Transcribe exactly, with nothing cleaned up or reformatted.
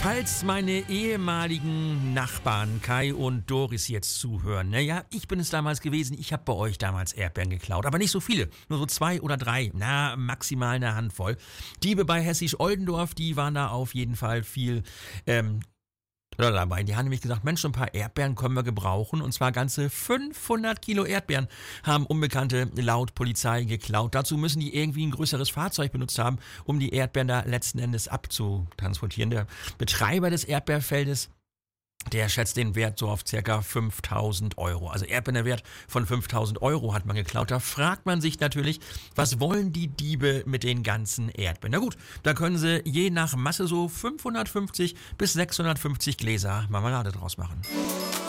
Falls meine ehemaligen Nachbarn Kai und Doris jetzt zuhören, naja, ich bin es damals gewesen, ich habe bei euch damals Erdbeeren geklaut, aber nicht so viele, nur so zwei oder drei, na, maximal eine Handvoll. Diebe bei Hessisch-Oldendorf, die waren da auf jeden Fall viel ähm, dabei. Die haben nämlich gesagt, Mensch, so ein paar Erdbeeren können wir gebrauchen, und zwar ganze fünfhundert Kilo Erdbeeren haben Unbekannte laut Polizei geklaut. Dazu müssen die irgendwie ein größeres Fahrzeug benutzt haben, um die Erdbeeren da letzten Endes abzutransportieren. Der Betreiber des Erdbeerfeldes, der schätzt den Wert so auf circa fünftausend Euro. Also Erdbeerwert von fünftausend Euro hat man geklaut. Da fragt man sich natürlich, was wollen die Diebe mit den ganzen Erdbeeren? Na gut, da können sie je nach Masse so fünfhundertfünfzig bis sechshundertfünfzig Gläser Marmelade draus machen.